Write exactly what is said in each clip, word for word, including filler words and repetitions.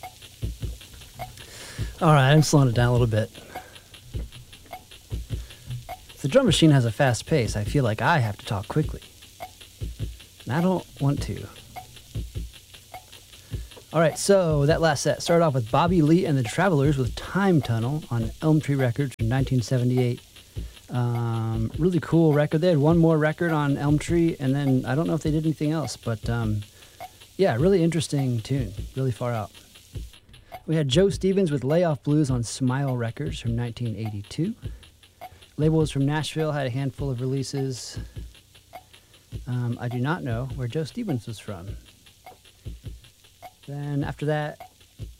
All right, I'm slowing it down a little bit. If the drum machine has a fast pace, I feel like I have to talk quickly. And I don't want to. All right, so that last set started off with Bobby Lee and the Travelers with Time Tunnel on Elm Tree Records from nineteen seventy-eight. Um, really cool record. They had one more record on Elm Tree, and then I don't know if they did anything else, but um, yeah, really interesting tune, really far out. We had Joe Stevens with Layoff Blues on Smile Records from nineteen eighty-two. Labels from Nashville had a handful of releases. Um, I do not know where Joe Stevens was from. Then after that,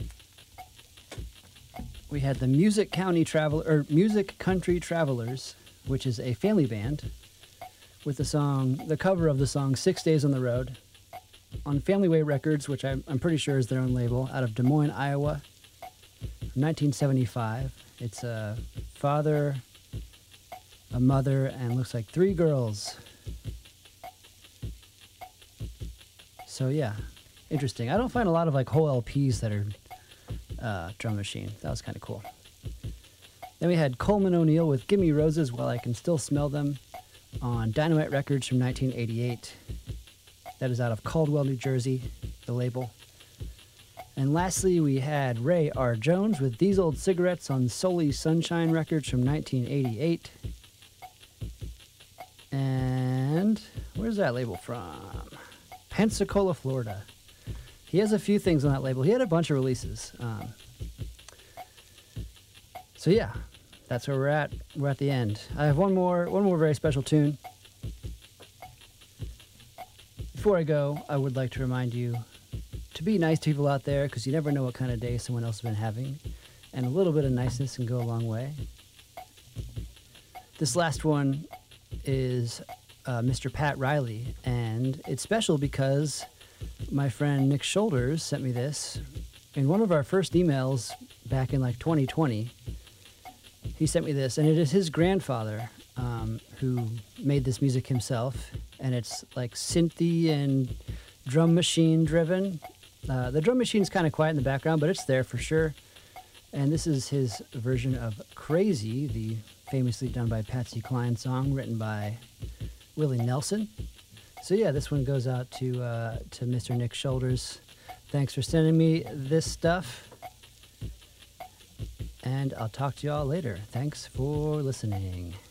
we had the Music County Traveler, or Music Country Travelers, which is a family band, with the song, the cover of the song Six Days on the Road, on Family Way Records, which I'm, I'm pretty sure is their own label, out of Des Moines, Iowa, nineteen seventy-five. It's a father, a mother, and looks like three girls. So yeah, interesting. I don't find a lot of like whole L Ps that are uh, drum machine. That was kind of cool. Then we had Coleman O'Neill with Gimme Roses While I Can Still Smell Them on Dynamite Records from nineteen eighty-eight. That is out of Caldwell, New Jersey, the label. And lastly, we had Ray R. Jones with These Old Cigarettes on Solely Sunshine Records from nineteen eighty-eight. And where's that label from? Pensacola, Florida. He has a few things on that label. He had a bunch of releases. Um, so yeah, that's where we're at. We're at the end. I have one more, one more very special tune. Before I go, I would like to remind you to be nice to people out there, because you never know what kind of day someone else has been having, and a little bit of niceness can go a long way. This last one is uh, Mister Pat Riley, and it's special because my friend Nick Shoulders sent me this in one of our first emails back in like twenty twenty. He sent me this, and it is his grandfather um, who made this music himself, and it's like synthy and drum machine driven. Uh, the drum machine is kind of quiet in the background, but it's there for sure. And this is his version of Crazy, the famously done by Patsy Cline song written by Willie Nelson. So yeah, this one goes out to uh, to Mister Nick Shoulders. Thanks for sending me this stuff. And I'll talk to y'all later. Thanks for listening.